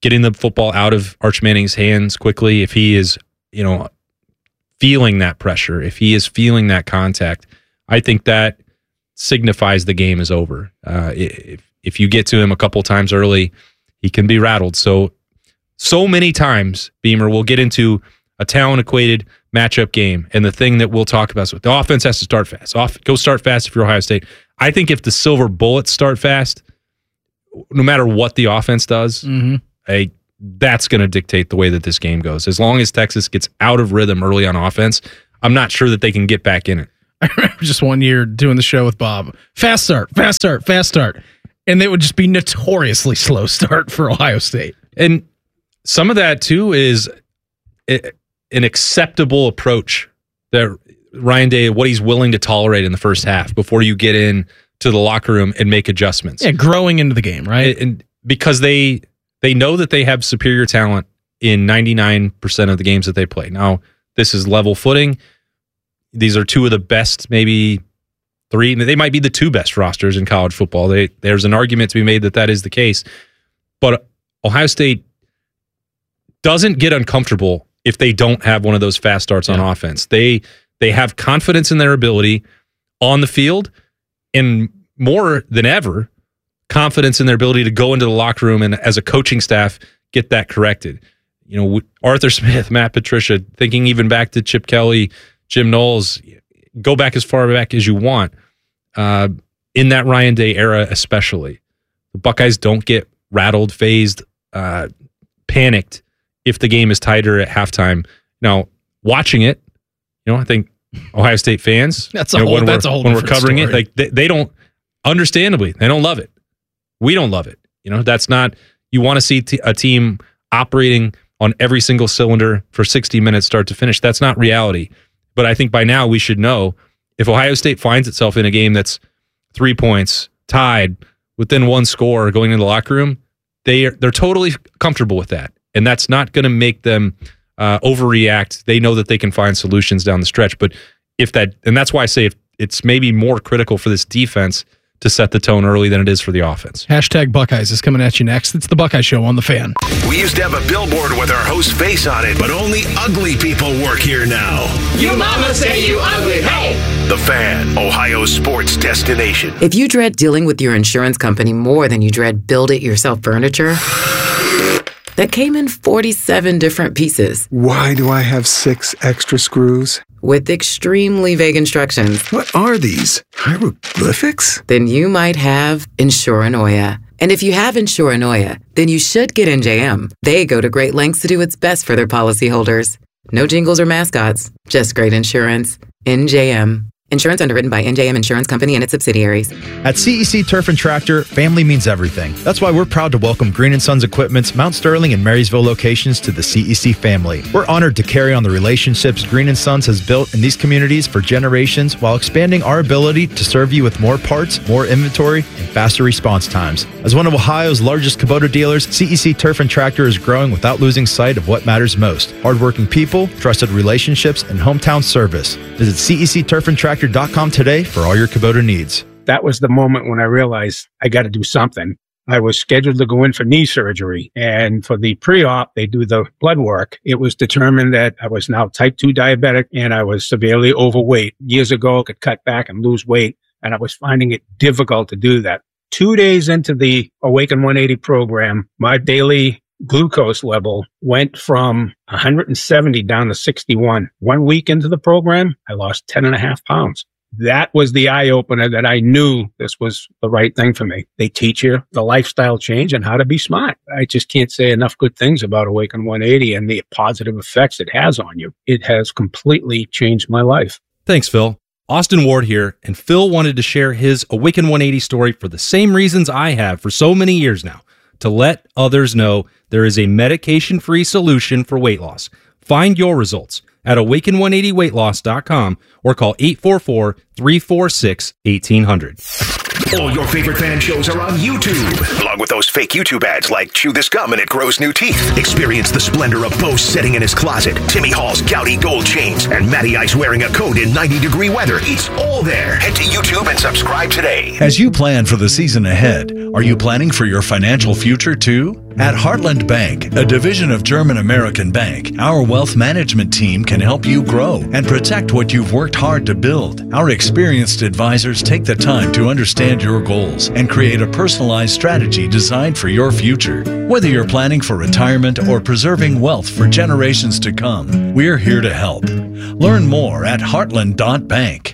getting the football out of Arch Manning's hands quickly, if he is, you know, feeling that pressure, if he is feeling that contact, I think that signifies the game is over. Uh, if if you get to him a couple times early, he can be rattled. So, so many times, Beamer, we'll get into a talent-equated matchup game, and the thing that we'll talk about is the offense has to start fast. Off, go start fast if you're Ohio State. I think if the Silver Bullets start fast, no matter what the offense does, mm-hmm. I, that's going to dictate the way that this game goes. As long as Texas gets out of rhythm early on offense, I'm not sure that they can get back in it. I remember just one year doing the show with Bob. Fast start, fast start, fast start. And they would just be notoriously slow start for Ohio State. And some of that, too, is an acceptable approach that Ryan Day, what he's willing to tolerate in the first half before you get in to the locker room and make adjustments. Yeah, growing into the game, right? And because they they know that they have superior talent in ninety-nine percent of the games that they play. Now, this is level footing. These are two of the best, maybe three. They might be the two best rosters in college football. They, there's an argument to be made that that is the case. But Ohio State doesn't get uncomfortable if they don't have one of those fast starts on yeah. offense. They they have confidence in their ability on the field, and more than ever, confidence in their ability to go into the locker room and as a coaching staff get that corrected. You know, Arthur Smith, Matt Patricia, thinking even back to Chip Kelly, Jim Knowles, go back as far back as you want. Uh, in that Ryan Day era especially, the Buckeyes don't get rattled, phased, uh, panicked if the game is tighter at halftime. Now, watching it, you know, I think Ohio State fans, that's a you know, whole, when that's we're, a whole when we're different covering story. it, like they, they don't, understandably, they don't love it. We don't love it. You know, that's not, you want to see t- a team operating on every single cylinder for sixty minutes start to finish. That's not reality. But I think by now we should know if Ohio State finds itself in a game that's three points, tied, within one score going into the locker room, they are, they're totally comfortable with that. And that's not going to make them uh, overreact. They know that they can find solutions down the stretch. But if that, and that's why I say if it's maybe more critical for this defense to set the tone early than it is for the offense. Hashtag Buckeyes is coming at you next. It's the Buckeye Show on The Fan. We used to have a billboard with our host's face on it, but only ugly people work here now. You mama say you ugly, hey! The Fan, Ohio's sports destination. If you dread dealing with your insurance company more than you dread build-it-yourself furniture, that came in forty-seven different pieces. Why do I have six extra screws? With extremely vague instructions. What are these? Hieroglyphics? Then you might have Insuranoia. And if you have Insuranoia, then you should get N J M. They go to great lengths to do its best for their policyholders. No jingles or mascots, just great insurance. N J M. Insurance underwritten by N J M Insurance Company and its subsidiaries. At C E C Turf and Tractor, family means everything. That's why we're proud to welcome Green and Sons Equipment's Mount Sterling and Marysville locations to the C E C family. We're honored to carry on the relationships Green and Sons has built in these communities for generations while expanding our ability to serve you with more parts, more inventory, and faster response times. As one of Ohio's largest Kubota dealers, C E C Turf and Tractor is growing without losing sight of what matters most: hardworking people, trusted relationships, and hometown service. Visit C E C Turf and Tractor dot com today for all your Kubota needs. That was the moment when I realized I got to do something. I was scheduled to go in for knee surgery, and for the pre-op, they do the blood work. It was determined that I was now type two diabetic and I was severely overweight. Years ago, I could cut back and lose weight, and I was finding it difficult to do that. Two days into the Awaken one eighty program, my daily glucose level went from one hundred seventy down to sixty-one. One week into the program, I lost ten and a half pounds. That was the eye opener that I knew this was the right thing for me. They teach you the lifestyle change and how to be smart. I just can't say enough good things about Awaken one eighty and the positive effects it has on you. It has completely changed my life. Thanks, Phil. Austin Ward here, and Phil wanted to share his Awaken one eighty story for the same reasons I have for so many years now, to let others know there is a medication-free solution for weight loss. Find your results at awaken one eighty weight loss dot com or call eight four four, three four six, one eight zero zero. All your favorite fan shows are on YouTube, along with those fake YouTube ads like Chew This Gum and It Grows New Teeth. Experience the splendor of Bo sitting in his closet, Timmy Hall's gouty gold chains, and Matty Ice wearing a coat in ninety degree weather. It's all there. Head to YouTube and subscribe today. As you plan for the season ahead, are you planning for your financial future too? At Heartland Bank, a division of German American Bank, our wealth management team can help you grow and protect what you've worked hard to build. Our experienced advisors take the time to understand your goals and create a personalized strategy designed for your future. Whether you're planning for retirement or preserving wealth for generations to come, we're here to help. Learn more at heartland dot bank.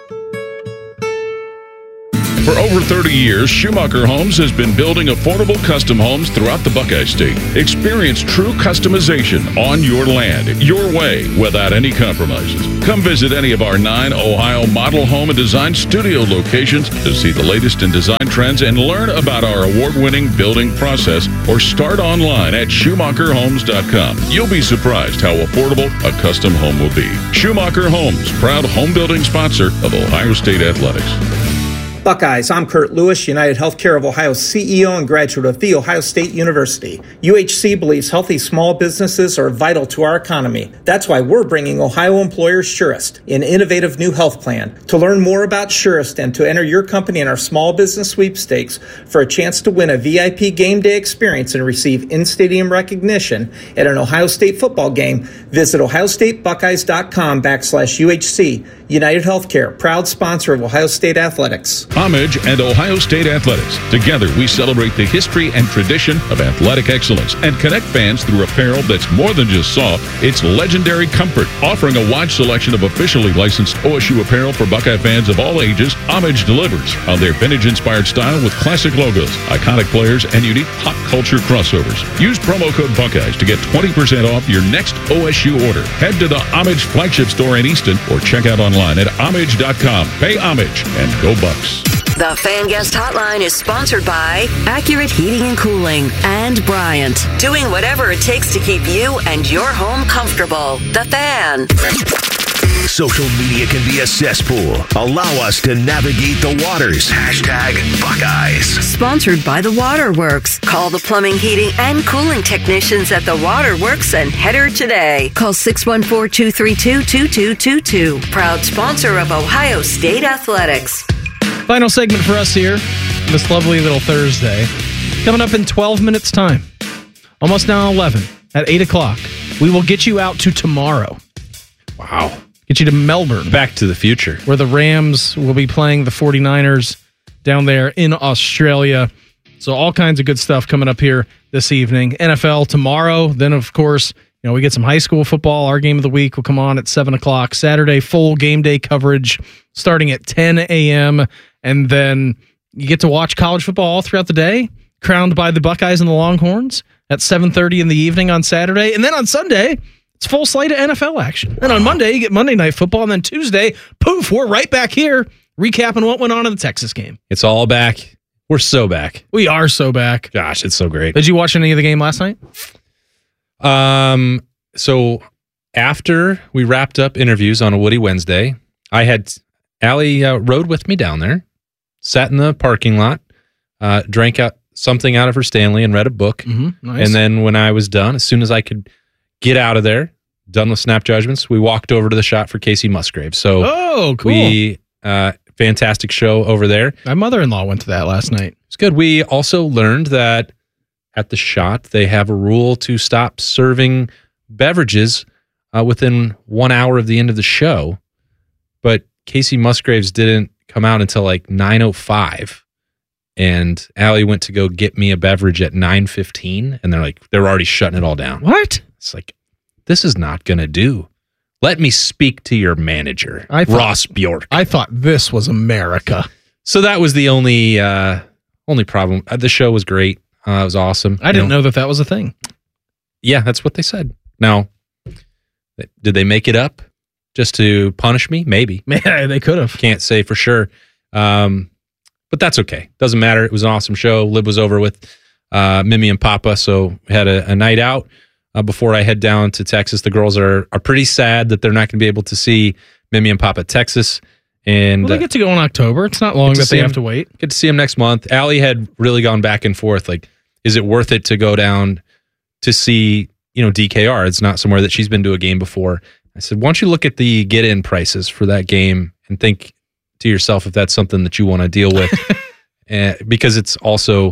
For over thirty years, Schumacher Homes has been building affordable custom homes throughout the Buckeye State. Experience true customization on your land, your way, without any compromises. Come visit any of our nine Ohio model home and design studio locations to see the latest in design trends and learn about our award-winning building process, or start online at schumacher homes dot com. You'll be surprised how affordable a custom home will be. Schumacher Homes, proud home building sponsor of Ohio State Athletics. Buckeyes, I'm Kurt Lewis, United Healthcare of Ohio C E O and graduate of The Ohio State University. U H C believes healthy small businesses are vital to our economy. That's why we're bringing Ohio employers Surest, an innovative new health plan. To learn more about Surest and to enter your company in our small business sweepstakes for a chance to win a V I P game day experience and receive in-stadium recognition at an Ohio State football game, visit ohio state buckeyes dot com backslash U H C. United Healthcare, proud sponsor of Ohio State Athletics. Homage and Ohio State Athletics. Together, we celebrate the history and tradition of athletic excellence and connect fans through apparel that's more than just soft. It's legendary comfort. Offering a wide selection of officially licensed O S U apparel for Buckeye fans of all ages, Homage delivers on their vintage-inspired style with classic logos, iconic players, and unique pop culture crossovers. Use promo code Buckeyes to get twenty percent off your next O S U order. Head to the Homage flagship store in Easton or check out online at homage dot com. Pay homage and go Bucks. The Fan Guest Hotline is sponsored by Accurate Heating and Cooling and Bryant, doing whatever it takes to keep you and your home comfortable. The Fan. Social media can be a cesspool. Allow us to navigate the waters. Hashtag Buckeyes. Sponsored by The Waterworks. Call the plumbing, heating, and cooling technicians at The Waterworks and header today. Call six one four, two three two, two two two two. Proud sponsor of Ohio State Athletics. Final segment for us here, this lovely little Thursday. Coming up in twelve minutes' time. Almost now eleven. At eight o'clock. We will get you out to tomorrow. Wow. Get you to Melbourne. Back to the future. Where the Rams will be playing the 49ers down there in Australia. So all kinds of good stuff coming up here this evening. N F L tomorrow. Then, of course, you know, we get some high school football. Our game of the week will come on at seven o'clock. Saturday, full game day coverage starting at ten a.m. And then you get to watch college football all throughout the day, crowned by the Buckeyes and the Longhorns at seven thirty in the evening on Saturday. And then on Sunday, it's full slate of N F L action. And on Monday, you get Monday Night Football. And then Tuesday, poof, we're right back here recapping what went on in the Texas game. It's all back. We're so back. We are so back. Gosh, it's so great. Did you watch any of the game last night? Um. So after we wrapped up interviews on a Woody Wednesday, I had Allie uh, rode with me down there, sat in the parking lot, uh, drank out something out of her Stanley and read a book. Mm-hmm, nice. And then when I was done, as soon as I could get out of there, done with Snap Judgments, we walked over to the shot for Casey Musgrave. So oh, cool. we uh, fantastic show over there. My mother-in-law went to that last night. It's good. We also learned that at the shot, they have a rule to stop serving beverages uh, within one hour of the end of the show. But Casey Musgraves didn't come out until like nine oh five. And Allie went to go get me a beverage at nine fifteen. And they're like, they're already shutting it all down. What? It's like, this is not going to do. Let me speak to your manager, I thought, Ross Bjork. I thought this was America. So that was the only uh, only problem. Uh, the show was great. Uh, it was awesome. I didn't know, know that that was a thing. Yeah, that's what they said. Now, did they make it up just to punish me? Maybe. Yeah, they could have. Can't say for sure. Um, but that's okay. Doesn't matter. It was an awesome show. Lib was over with uh, Mimi and Papa, so we had a, a night out uh, before I head down to Texas. The girls are are pretty sad that they're not going to be able to see Mimi and Papa at Texas. And well, they get to go in October. It's not long that they have to wait. Get to see them next month. Allie had really gone back and forth. Like, is it worth it to go down to see, you know, D K R? It's not somewhere that she's been to a game before. I said, why don't you look at the get-in prices for that game and think to yourself if that's something that you want to deal with. And because it's also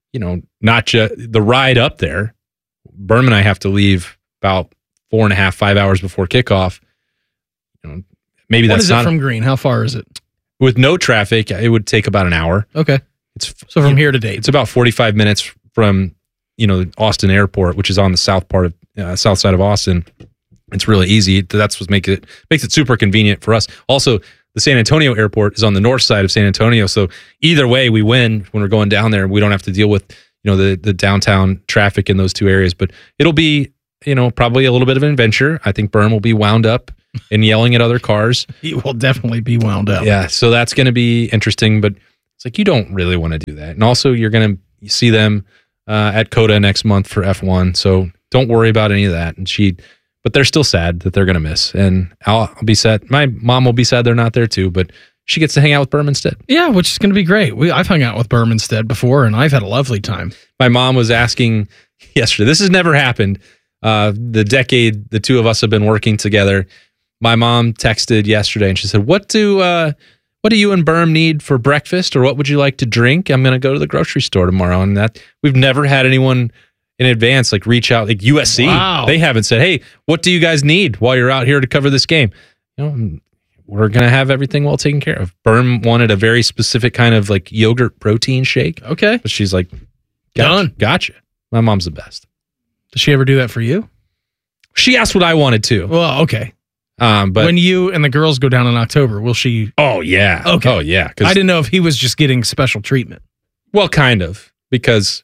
you know, not just the ride up there. Berm and I have to leave about four and a half, five hours before kickoff. You know, maybe what that's is it not from Green? How far is it? With no traffic, it would take about an hour. Okay. It's so from here to Dayton. It's about forty-five minutes from, you know, Austin Airport, which is on the south part of uh, south side of Austin. It's really easy. That's what makes it makes it super convenient for us. Also, the San Antonio Airport is on the north side of San Antonio, so either way, we win when we're going down there. We don't have to deal with, you know, the the downtown traffic in those two areas. But it'll be, you know, probably a little bit of an adventure. I think Berm will be wound up and yelling at other cars. He will definitely be wound up. Yeah, so that's going to be interesting. But it's like you don't really want to do that. And also, you're going to see them uh, at COTA next month for F one. So don't worry about any of that. And she, but they're still sad that they're going to miss. And I'll, I'll be sad. My mom will be sad they're not there too. But she gets to hang out with Berm instead. Yeah, which is going to be great. We, I've hung out with Berm instead before, and I've had a lovely time. My mom was asking yesterday. This has never happened. Uh, the decade the two of us have been working together. My mom texted yesterday, and she said, "What do uh, what do you and Berm need for breakfast, or what would you like to drink? I'm going to go to the grocery store tomorrow." And that we've never had anyone in advance like reach out. Like U S C, Wow. They haven't said, "Hey, what do you guys need while you're out here to cover this game?" You know, we're going to have everything well taken care of. Berm wanted a very specific kind of like yogurt protein shake. Okay, but she's like, Done. "Gotcha, gotcha." My mom's the best. Does she ever do that for you? She asked what I wanted to. Well, okay. Um, but when you and the girls go down in October, will she? Oh yeah. Okay. Oh yeah. I didn't know if he was just getting special treatment. Well, kind of, because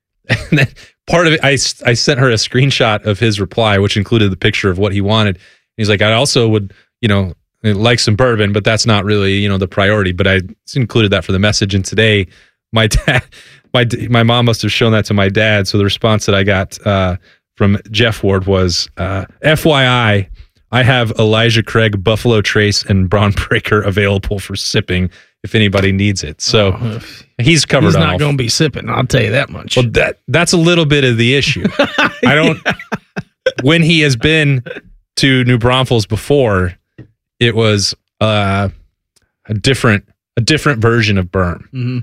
part of it, I, I sent her a screenshot of his reply, which included the picture of what he wanted. He's like, I also would, you know, like some bourbon, but that's not really, you know, the priority. But I included that for the message. And today, my dad, my my mom must have shown that to my dad. So the response that I got uh, from Jeff Ward was, uh, F Y I, I have Elijah Craig, Buffalo Trace, and Braun Breaker available for sipping if anybody needs it. So Oh, he's covered. He's on not all- going to be sipping. I'll tell you that much. Well, that that's a little bit of the issue. I don't. When he has been to New Braunfels before, it was uh, a different a different version of Berm. Mhm.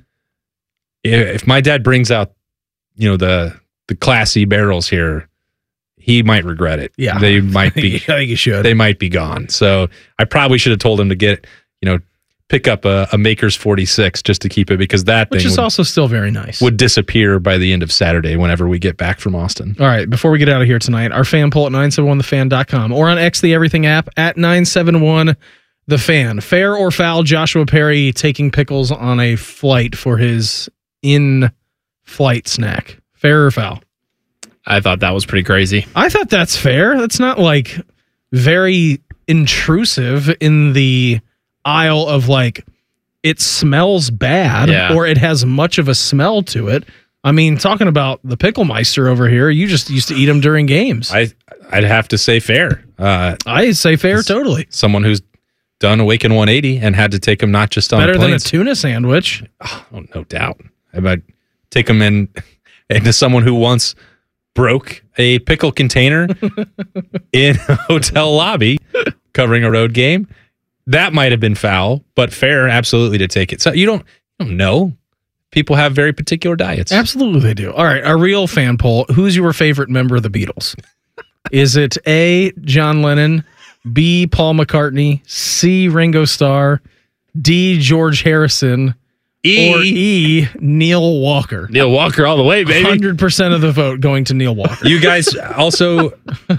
If my dad brings out, you know, the the classy barrels here, he might regret it. Yeah. They might be. I think you should. They might be gone. So I probably should have told him to get, you know, pick up a, a Maker's forty-six just to keep it, because that Which thing is would, also still very nice. would disappear by the end of Saturday whenever we get back from Austin. All right, before we get out of here tonight, our fan poll at nine seven one the fan dot com or on X the Everything app at nine seven one the fan. Fair or foul, Joshua Perry taking pickles on a flight for his in-flight snack. Fair or foul? I thought that was pretty crazy. I thought that's fair. That's not like very intrusive in the aisle of like it smells bad Yeah. or it has much of a smell to it. I mean, talking about the Picklemeister over here, you just used to eat them during games. I I'd have to say fair. Uh, I say fair totally. Someone who's done Awaken one eighty and had to take them not just on Better than a planes. tuna sandwich. Oh, no doubt. I might take them in into someone who once broke a pickle container in a hotel lobby covering a road game. That might have been foul, but fair absolutely to take it. So you don't, you don't know. People have very particular diets. Absolutely they do. All right, our real fan poll. Who's your favorite member of the Beatles? Is it A, John Lennon, B, Paul McCartney, C, Ringo Starr, D, George Harrison, E. or E, Neil Walker? Neil Walker all the way, baby. one hundred percent of the vote going to Neil Walker. You guys also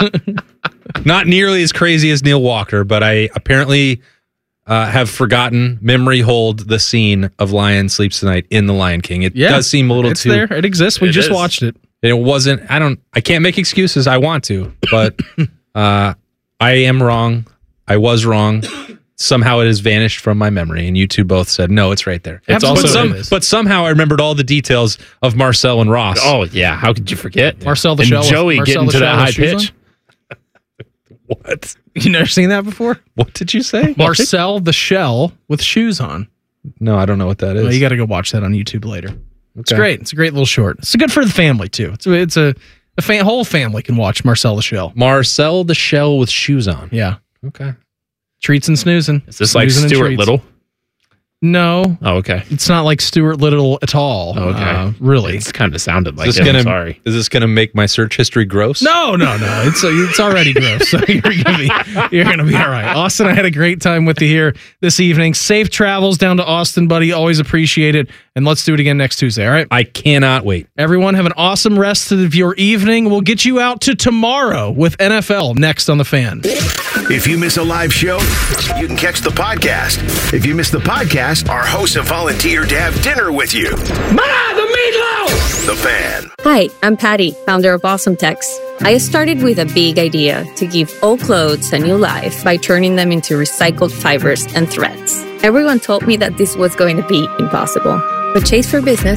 not nearly as crazy as Neil Walker, but I apparently uh, have forgotten memory hold the scene of Lion Sleeps Tonight in The Lion King. It Yeah, does seem a little it's too there. It exists. We It just is. watched it. It wasn't. I don't. I can't make excuses. I want to, but uh, I am wrong. I was wrong. Somehow it has vanished from my memory, and you two both said no. It's right there. It's but, also- some, it is. but somehow I remembered all the details of Marcel and Ross. Oh yeah, how could you forget? Marcel the and Shell with- Joey Marcel getting the to Shell that with high shoes pitch. What? You never seen that before? What did you say? Marcel the Shell with shoes on. No, I don't know what that is. Well, you got to go watch that on YouTube later. It's Okay. great. It's a great little short. It's good for the family too. It's a, it's a the fa- whole family can watch Marcel the Shell. Marcel the Shell with shoes on. Yeah. Okay. Treats and snoozing. Is this like Snoozing and Stuart treats. Little? No. Oh, okay. It's not like Stuart Little at all. Oh, okay. Uh, really. It's kind of sounded like Is it. this I'm gonna, sorry. Is this going to make my search history gross? No, no, no. It's it's already gross. So you're gonna be you're gonna be all right. Austin, I had a great time with you here this evening. Safe travels down to Austin, buddy. Always appreciate it. And let's do it again next Tuesday. All right. I cannot wait. Everyone have an awesome rest of your evening. We'll get you out to tomorrow with N F L next on The Fan. If you miss a live show, you can catch the podcast. If you miss the podcast, our hosts have volunteered to have dinner with you. Ma, the meatloaf! The Fan. Hi, I'm Patty, founder of Awesome Tex. I started with a big idea to give old clothes a new life by turning them into recycled fibers and threads. Everyone told me that this was going to be impossible. But Chase for Business